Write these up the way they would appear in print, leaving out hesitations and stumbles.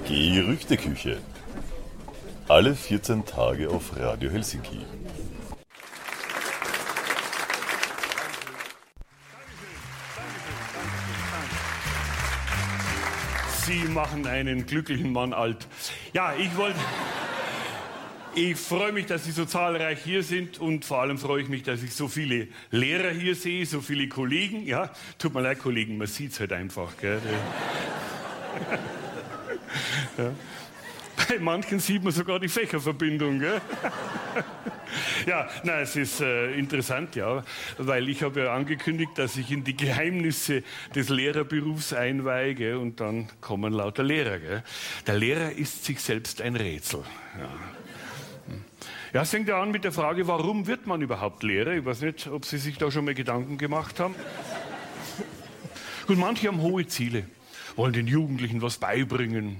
Gerüchteküche. Alle 14 Tage auf Radio Helsinki. Sie machen einen glücklichen Mann alt. Ja, ich freue mich, dass Sie so zahlreich hier sind und vor allem freue ich mich, dass ich so viele Lehrer hier sehe, so viele Kollegen. Ja, tut mir leid, Kollegen, man sieht es halt einfach. Gell? Ja. Bei manchen sieht man sogar die Fächerverbindung. Gell? Ja, nein, es ist interessant, ja, weil ich habe ja angekündigt, dass ich in die Geheimnisse des Lehrerberufs einweihe, gell, und dann kommen lauter Lehrer. Gell. Der Lehrer ist sich selbst ein Rätsel. Ja, es fängt ja an mit der Frage, warum wird man überhaupt Lehrer? Ich weiß nicht, ob Sie sich da schon mal Gedanken gemacht haben. Gut, manche haben hohe Ziele, wollen den Jugendlichen was beibringen.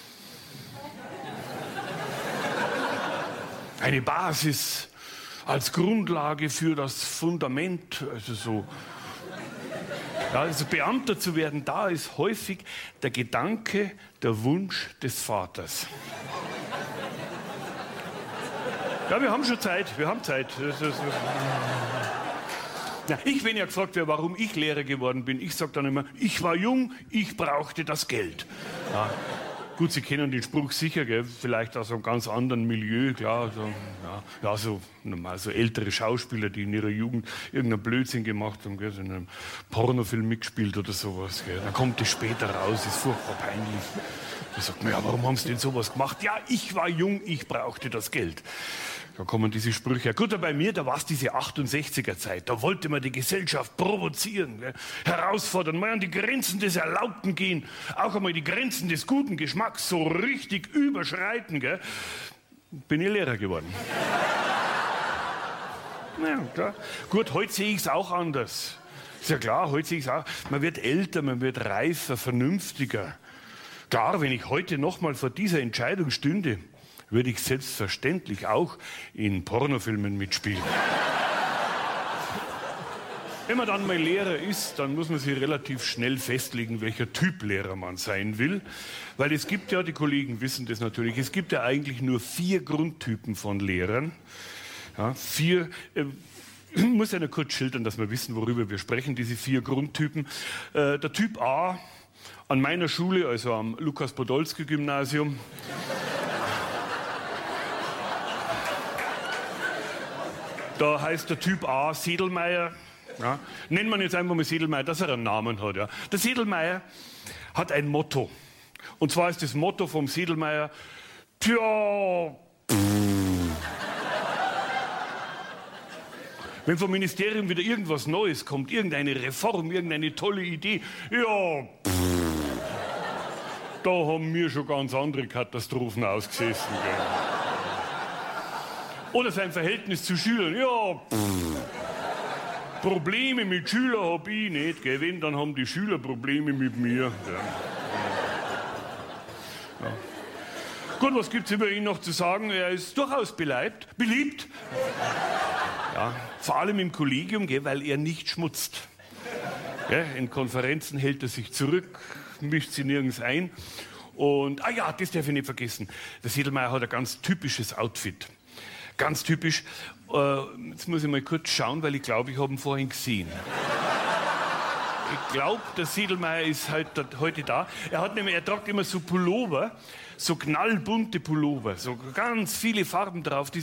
Eine Basis als Grundlage für das Fundament, also so. Ja, also Beamter zu werden, da ist häufig der Gedanke, der Wunsch des Vaters. Ja, wir haben schon Zeit, wir haben Zeit. Ja, wenn ja gefragt werde, warum ich Lehrer geworden bin, ich sage dann immer, ich war jung, ich brauchte das Geld. Ja. Gut, Sie kennen den Spruch sicher, gell? Vielleicht aus einem ganz anderen Milieu, klar. So ältere Schauspieler, die in ihrer Jugend irgendeinen Blödsinn gemacht haben, gell? So in einem Pornofilm mitgespielt oder sowas. Gell? Dann kommt es später raus, ist furchtbar peinlich. Da sagt man, ja, warum haben Sie denn sowas gemacht? Ja, ich war jung, ich brauchte das Geld. Da kommen diese Sprüche. Gut, bei mir, da war es diese 68er-Zeit. Da wollte man die Gesellschaft provozieren, gell? Herausfordern, mal an die Grenzen des Erlaubten gehen, auch einmal die Grenzen des guten Geschmacks so richtig überschreiten. Gell? Bin ich Lehrer geworden. Ja, klar. Gut, heute sehe ich es auch anders. Ist ja klar, heute sehe ich es auch. Man wird älter, man wird reifer, vernünftiger. Klar, wenn ich heute nochmal vor dieser Entscheidung stünde, würde ich selbstverständlich auch in Pornofilmen mitspielen. Wenn man dann mal Lehrer ist, dann muss man sich relativ schnell festlegen, welcher Typ Lehrer man sein will. Weil es gibt ja, die Kollegen wissen das natürlich, es gibt ja eigentlich nur 4 Grundtypen von Lehrern. Ja, 4, ich muss ja nur kurz schildern, dass wir wissen, worüber wir sprechen, diese 4 Grundtypen. Der Typ A, an meiner Schule, also am Lukas-Podolsky-Gymnasium, da heißt der Typ A Sedelmeier. Ja. Nennen wir ihn jetzt einfach mal Sedelmeier, dass er einen Namen hat. Ja. Der Sedelmeier hat ein Motto. Und zwar ist das Motto vom Sedelmeier, tja, wenn vom Ministerium wieder irgendwas Neues kommt, irgendeine Reform, irgendeine tolle Idee, ja, da haben wir schon ganz andere Katastrophen ausgesessen. Gell. Oder sein Verhältnis zu Schülern, ja, Probleme mit Schülern habe ich nicht, gell? Wenn, dann haben die Schüler Probleme mit mir. Ja. Gut, was gibt es über ihn noch zu sagen? Er ist durchaus beliebt. Ja, vor allem im Kollegium, gell, weil er nicht schmutzt. Ja, in Konferenzen hält er sich zurück, mischt sie nirgends ein. Und, das darf ich nicht vergessen, der Sedelmeier hat ein ganz typisches Outfit. Ganz typisch. Jetzt muss ich mal kurz schauen, weil ich glaube, ich habe ihn vorhin gesehen. Ich glaube, der Sedelmeier ist heute da. Er tragt immer so Pullover, so knallbunte Pullover, so ganz viele Farben drauf.